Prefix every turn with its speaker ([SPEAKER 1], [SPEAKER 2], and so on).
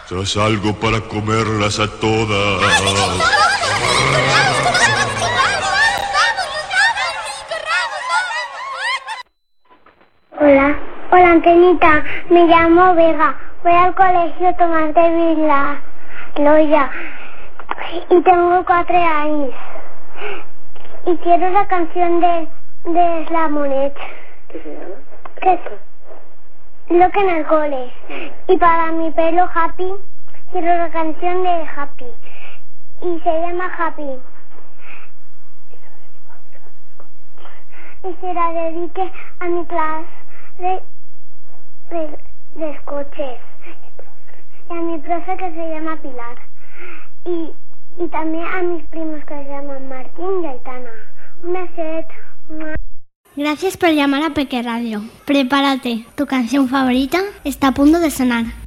[SPEAKER 1] Tras algo para comerlas a todas.
[SPEAKER 2] Hola Antenita, me llamo Vega, voy al colegio Tomás de Vilaloya y tengo 4 años y quiero la canción de Slamonet.
[SPEAKER 3] ¿Qué se llama?
[SPEAKER 2] Que es lo que en el cole. Y para mi pelo Happy, quiero la canción de Happy y se llama Happy. Y se la dedique a mi clase de coches y a mi profe que se llama Pilar y también a mis primos que se llaman Martín y Aitana. Un beset.
[SPEAKER 4] Gracias por llamar a Peque Radio. Prepárate, tu canción favorita está a punto de sonar.